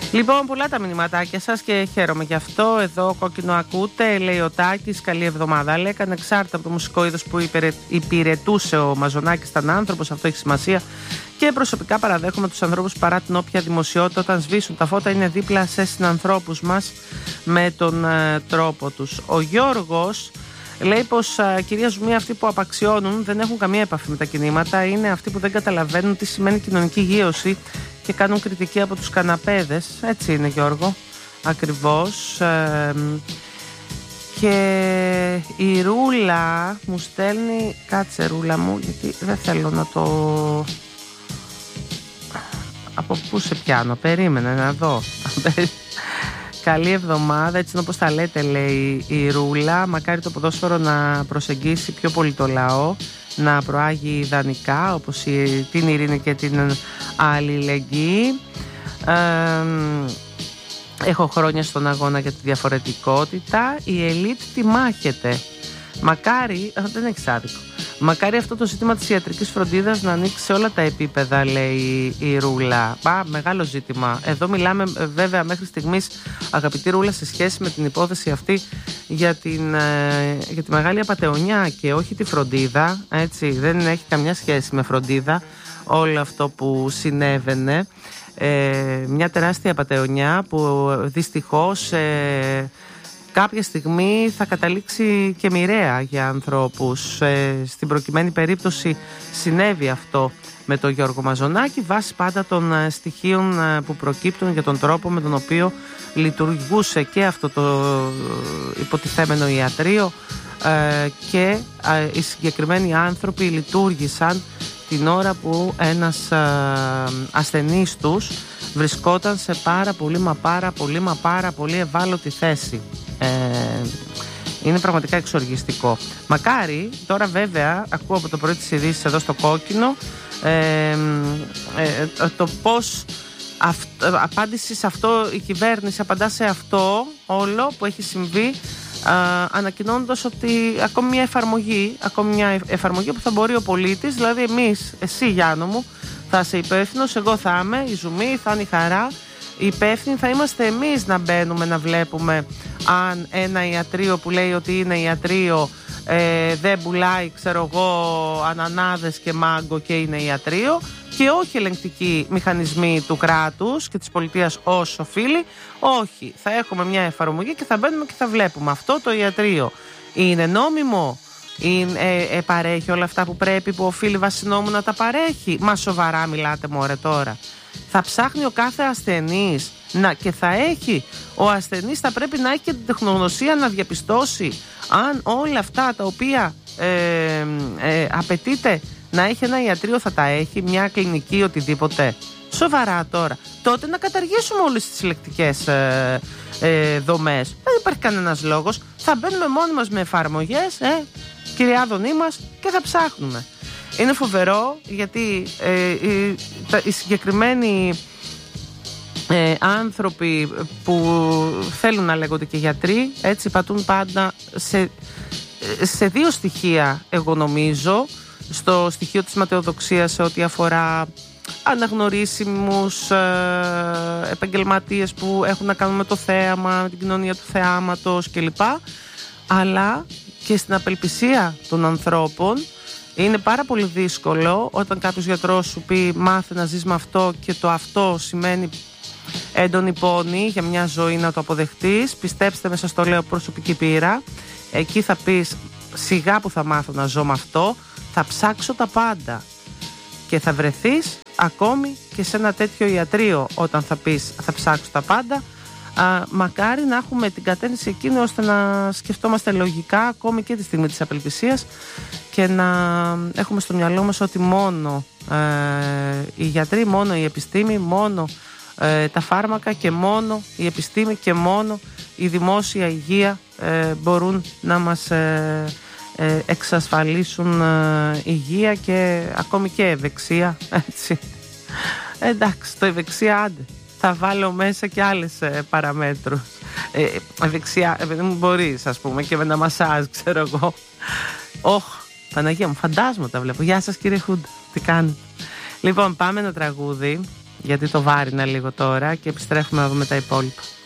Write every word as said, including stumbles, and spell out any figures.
Λοιπόν, πολλά τα μηνυματάκια σας και χαίρομαι γι' αυτό. Εδώ κόκκινο ακούτε, λέει ο Τάκης, καλή εβδομάδα. Λέει, ανεξάρτητα από το μουσικό είδος που υπηρε... υπηρετούσε ο Μαζονάκης, ήταν άνθρωπος, αυτό έχει σημασία. Και προσωπικά παραδέχομαι τους ανθρώπους παρά την όποια δημοσιότητα, όταν σβήσουν τα φώτα είναι δίπλα σε συνανθρώπους μας με τον ε, τρόπο τους. Ο Γιώργος λέει πως, α, κυρία Ζουμία, αυτοί που απαξιώνουν δεν έχουν καμία επαφή με τα κινήματα. Είναι αυτοί που δεν καταλαβαίνουν τι σημαίνει κοινωνική γείωση και κάνουν κριτική από τους καναπέδες. Έτσι είναι, Γιώργο, ακριβώς. Ε, και η Ρούλα μου στέλνει, κάτσε Ρούλα μου, γιατί δεν θέλω να το... Από πού σε πιάνω, περίμενε να δω. Καλή εβδομάδα, έτσι είναι όπως τα λέτε, λέει η Ρούλα. Μακάρι το ποδόσφαιρο να προσεγγίσει πιο πολύ το λαό, να προάγει ιδανικά, όπως η, την ειρήνη και την αλληλεγγύη. Ε, έχω χρόνια στον αγώνα για τη διαφορετικότητα. Η ελίτ τη μάχεται. Μακάρι, δεν έχεις άδικο. Μακάρι αυτό το ζήτημα της ιατρικής φροντίδας να ανοίξει σε όλα τα επίπεδα, λέει η Ρούλα. Πα, μεγάλο ζήτημα. Εδώ μιλάμε βέβαια μέχρι στιγμής, αγαπητή Ρούλα, σε σχέση με την υπόθεση αυτή για, την, για τη μεγάλη απατεωνιά και όχι τη φροντίδα. Έτσι, δεν έχει καμιά σχέση με φροντίδα όλο αυτό που συνέβαινε. Ε, μια τεράστια απατεωνιά που δυστυχώς... Ε, κάποια στιγμή θα καταλήξει και μοιραία για ανθρώπους. Ε, στην προκειμένη περίπτωση συνέβη αυτό με τον Γιώργο Μαζονάκη, βάσει πάντα των ε, στοιχείων ε, που προκύπτουν για τον τρόπο με τον οποίο λειτουργούσε και αυτό το ε, υποτιθέμενο ιατρείο ε, και ε, οι συγκεκριμένοι άνθρωποι λειτουργήσαν την ώρα που ένας ε, ασθενής τους βρισκόταν σε πάρα πολύ μα πάρα πολύ μα πάρα πολύ ευάλωτη θέση. Ε, είναι πραγματικά εξοργιστικό. Μακάρι, τώρα βέβαια ακούω από το πρωί της ειδήσεις εδώ στο κόκκινο ε, ε, το πως αυ, απάντηση σε αυτό η κυβέρνηση απαντά σε αυτό όλο που έχει συμβεί, ανακοινώνοντας ότι ακόμη μια εφαρμογή ακόμη μια εφαρμογή που θα μπορεί ο πολίτης, δηλαδή εμείς, εσύ Γιάννο μου, θα είσαι υπεύθυνος, εγώ θα είμαι η Ζουμί, θα είναι η Χαρά. Οι υπεύθυνοι θα είμαστε εμείς να μπαίνουμε να βλέπουμε αν ένα ιατρείο που λέει ότι είναι ιατρείο ε, δεν πουλάει, ξέρω εγώ, ανανάδες και μάγκο και είναι ιατρείο, και όχι ελεγκτικοί μηχανισμοί του κράτους και της πολιτείας ως οφείλει. Όχι, θα έχουμε μια εφαρμογή και θα μπαίνουμε και θα βλέπουμε αυτό το ιατρείο είναι νόμιμο, είναι, ε, ε, παρέχει όλα αυτά που πρέπει, που οφείλει βάσει νόμου να τα παρέχει. Μα σοβαρά μιλάτε μωρέ τώρα? Θα ψάχνει ο κάθε ασθενής να, και θα έχει, ο ασθενής θα πρέπει να έχει και την τεχνογνωσία να διαπιστώσει αν όλα αυτά τα οποία ε, ε, απαιτείται να έχει ένα ιατρείο θα τα έχει, μια κλινική, οτιδήποτε. Σοβαρά τώρα? Τότε να καταργήσουμε όλες τις συλλεκτικές ε, ε, δομές. Δεν υπάρχει κανένας λόγος. Θα μπαίνουμε μόνοι μας με εφαρμογές, ε, κυρία Άδωνή μας, και θα ψάχνουμε. Είναι φοβερό γιατί ε, οι, τα, οι συγκεκριμένοι ε, άνθρωποι που θέλουν να λέγονται και γιατροί, έτσι πατούν πάντα σε, σε δύο στοιχεία, εγώ νομίζω. Στο στοιχείο της ματαιοδοξίας σε ό,τι αφορά αναγνωρίσιμους ε, επαγγελματίες που έχουν να κάνουν με το θέαμα, με την κοινωνία του θεάματος κλπ. Αλλά και στην απελπισία των ανθρώπων. Είναι πάρα πολύ δύσκολο όταν κάποιος γιατρός σου πει μάθε να ζεις με αυτό, και το αυτό σημαίνει έντονη πόνη για μια ζωή, να το αποδεχτείς. Πιστέψτε με, σας το λέω προσωπική πείρα. Εκεί θα πεις σιγά που θα μάθω να ζω με αυτό, θα ψάξω τα πάντα. Και θα βρεθείς ακόμη και σε ένα τέτοιο ιατρείο όταν θα πεις θα ψάξω τα πάντα. Α, μακάρι να έχουμε την κατεύθυνση εκείνη ώστε να σκεφτόμαστε λογικά ακόμη και τη στιγμή της απελπισίας και να έχουμε στο μυαλό μας ότι μόνο ε, οι γιατροί, μόνο η επιστήμη, μόνο ε, τα φάρμακα και μόνο η επιστήμη και μόνο η δημόσια υγεία ε, μπορούν να μας ε, ε, εξασφαλίσουν ε, υγεία και ακόμη και ευεξία, έτσι. Εντάξει, το ευεξία άντε. Θα βάλω μέσα και άλλες ε, παραμέτρους. Ε, ευεξία, ε, δεν μπορείς, ας πούμε, και με ένα μασάζ, ξέρω εγώ. Όχ, Παναγία μου, φαντάσματα βλέπω. Γεια σας κύριε Χούντα, τι κάνετε? Λοιπόν, πάμε ένα τραγούδι γιατί το βάρινα λίγο τώρα και επιστρέφουμε να δούμε τα υπόλοιπα.